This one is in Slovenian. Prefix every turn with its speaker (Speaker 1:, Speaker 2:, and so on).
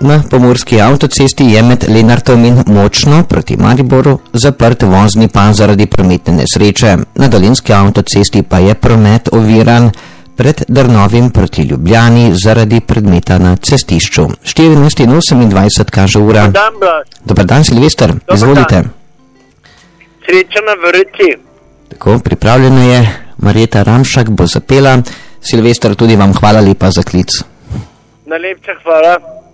Speaker 1: Na pomurski avtocesti je med Lenartom in Močno proti Mariboru zaprt vozni pas zaradi prometne nesreče. Na dolenjski avtocesti pa je promet oviran pred Drnovim proti Ljubljani zaradi predmeta na cestišču. 14:28 kaže ura. Dobar dan, Silvester, izvolite.
Speaker 2: Sreča na vrti.
Speaker 1: Tako, pripravljena je, Marjeta Ramšak bo zapela. Silvester, tudi vam hvala lepa za klic.
Speaker 2: Najlepša hvala.